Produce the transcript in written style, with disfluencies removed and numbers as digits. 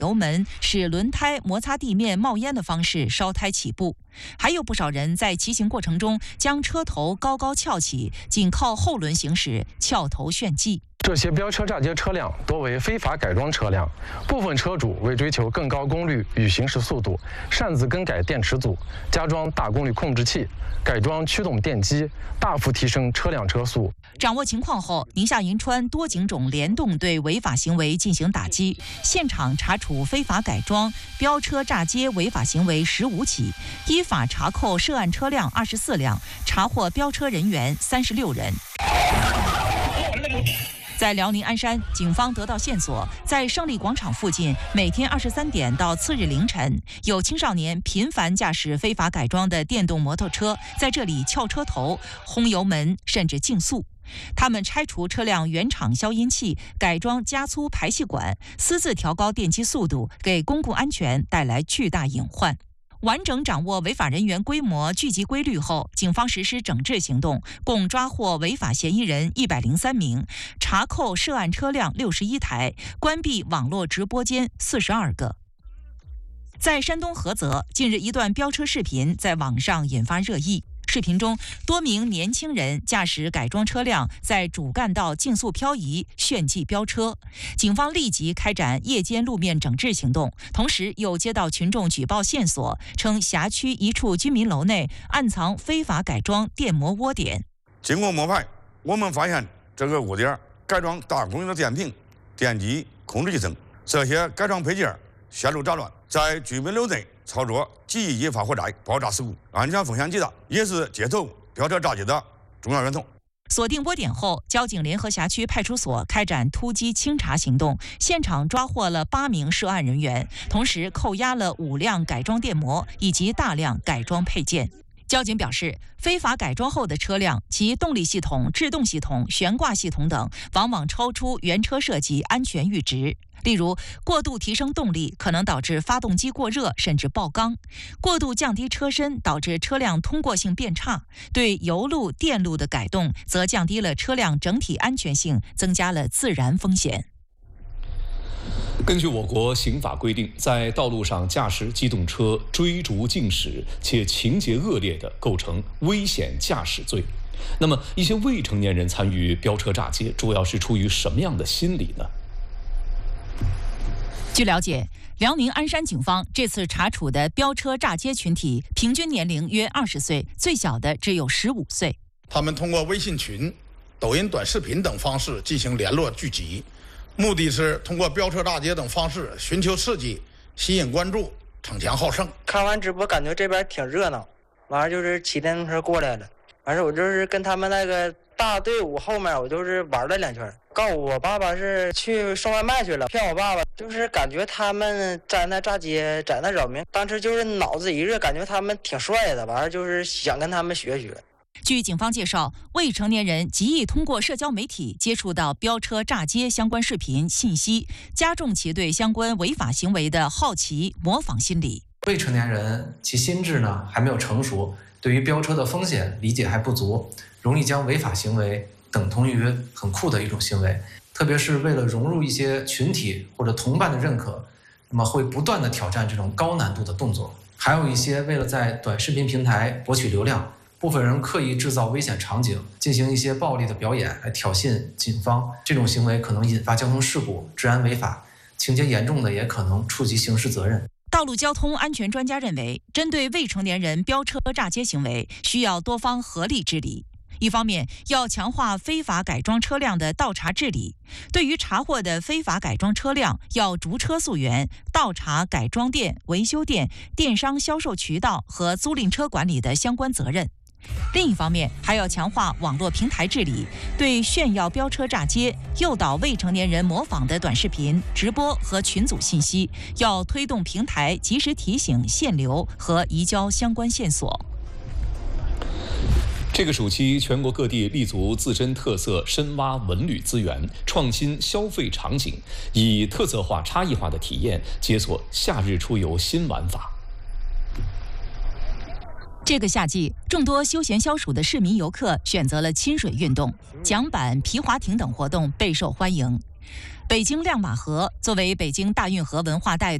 油门使轮胎摩擦地面冒烟的方式烧胎起步，还有不少人在骑行过程中将车头高高翘起，仅靠后轮行驶，翘头炫技。 这些飙车炸街车辆多为非法改装车辆，部分车主为追求更高功率与行驶速度，擅自更改电池组，加装大功率控制器，改装驱动电机，大幅提升车辆车速。 掌握情况后，宁夏银川多警种联动对违法行为进行打击，现场查处非法改装、飙车炸街违法行为15起，依法查扣涉案车辆24辆，查获飙车人员36人。在辽宁鞍山，警方得到线索，在胜利广场附近，每天23点到次日凌晨，有青少年频繁驾驶非法改装的电动摩托车，在这里翘车头、轰油门，甚至竞速。他们拆除车辆原厂消音器，改装加粗排气管，私自调高电机速度，给公共安全带来巨大隐患。完整掌握违法人员规模、聚集规律后，警方实施整治行动，共抓获违法嫌疑人103名，查扣涉案车辆61台，关闭网络直播间42个。在山东菏泽，近日一段飙车视频在网上引发热议。视频中，多名年轻人驾驶改装车辆在主干道竞速漂移，炫技飙车。警方立即开展夜间路面整治行动，同时又接到群众举报线索，称辖区一处居民楼内暗藏非法改装电摩窝点。 经过摸排，我们发现这个窝点改装大功率的电瓶、电机、控制系统，这些改装配件线路杂乱，在居民楼内操作极易引发火灾、爆炸事故，安全风险极大，也是街头飙车炸街的重要源头。 锁定窝点后，交警联合辖区派出所开展突击清查行动，现场抓获了8名涉案人员，同时扣押了5辆改装电摩以及大量改装配件。交警表示，非法改装后的车辆，其动力系统、制动系统、悬挂系统等，往往超出原车设计安全阈值。例如，过度提升动力可能导致发动机过热甚至爆缸；过度降低车身导致车辆通过性变差；对油路、电路的改动，则降低了车辆整体安全性，增加了自燃风险。 根据我国刑法规定，在道路上驾驶机动车追逐竞驶且情节恶劣的，构成危险驾驶罪。那么，一些未成年人参与飙车炸街，主要是出于什么样的心理呢？ 据了解，辽宁鞍山警方这次查处的飙车炸街群体，平均年龄约20岁，最小的只有15岁。 他们通过微信群、抖音短视频等方式进行联络聚集，目的是通过飙车炸街等方式寻求刺激、吸引关注、逞强好胜。 看完直播，感觉这边挺热闹，完了就是骑电动车过来了，完事我就是跟他们那个大队伍后面，我就是玩了2圈。告诉我爸爸是去送外卖去了，骗我爸爸，就是感觉他们在那炸街，在那扰民，当时就是脑子一热，感觉他们挺帅的，完了就是想跟他们学学。 据警方介绍，未成年人极易通过社交媒体接触到飙车炸街相关视频信息，加重其对相关违法行为的好奇、模仿心理。 未成年人其心智呢还没有成熟，对于飙车的风险理解还不足，容易将违法行为等同于很酷的一种行为，特别是为了融入一些群体或者同伴的认可，那么会不断的挑战这种高难度的动作。还有一些为了在短视频平台博取流量，部分人刻意制造危险场景，进行一些暴力的表演来挑衅警方，这种行为可能引发交通事故、治安违法，情节严重的也可能触及刑事责任。 道路交通安全专家认为，针对未成年人飙车炸街行为，需要多方合力治理。一方面，要强化非法改装车辆的倒查治理，对于查获的非法改装车辆，要逐车溯源，倒查改装店、维修店、电商销售渠道和租赁车管理的相关责任。另一方面，还要强化网络平台治理，对炫耀飙车炸街、诱导未成年人模仿的短视频、直播和群组信息，要推动平台及时提醒、限流和移交相关线索。 这个暑期，全国各地立足自身特色，深挖文旅资源，创新消费场景，以特色化、差异化的体验，解锁夏日出游新玩法。 这个夏季，众多休闲消暑的市民游客选择了亲水运动，桨板、皮划艇等活动备受欢迎。 北京亮马河作为北京大运河文化带